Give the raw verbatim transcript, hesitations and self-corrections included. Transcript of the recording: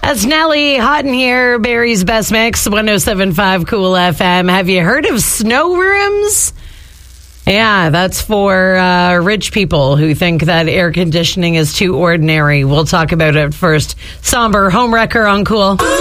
That's Nelly, Hot in Here, Barry's Best Mix, one oh seven point five Cool F M. Have you heard of snow rooms? Yeah, that's for uh, rich people who think that air conditioning is too ordinary. We'll talk about it first. Somber Homewrecker on Cool.